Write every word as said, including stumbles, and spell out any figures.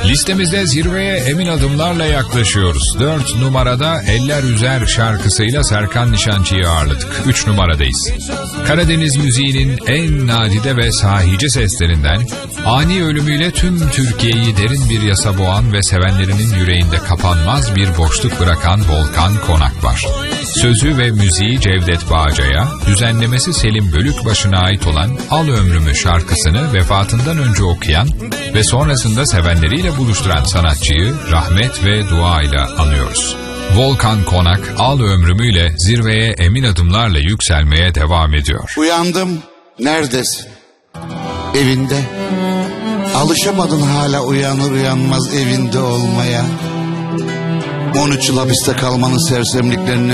Listemizde zirveye emin adımlarla yaklaşıyoruz. Dört numarada Eller Üzer şarkısıyla Serkan Nişancı'yı ağırladık. Üç numaradayız. Karadeniz müziğinin en nadide ve sahici seslerinden, ani ölümüyle tüm Türkiye'yi derin bir yasa boğan ve sevenlerinin yüreğinde kapanmaz bir boşluk bırakan Volkan Konak var. Sözü ve müziği Cevdet Bağcay'a, düzenlemesi Selim Bölükbaşı'na ait olan Al Ömrümü şarkısını vefatından önce okuyan ve sonrasında sevenleriyle buluşturan sanatçıyı rahmet ve dua ile anıyoruz. Volkan Konak, Al Ömrümüyle zirveye emin adımlarla yükselmeye devam ediyor. Uyandım, neredesin? Evinde. Alışamadın hala uyanır uyanmaz evinde olmaya. on üç yıl hapiste kalmanın sersemliklerini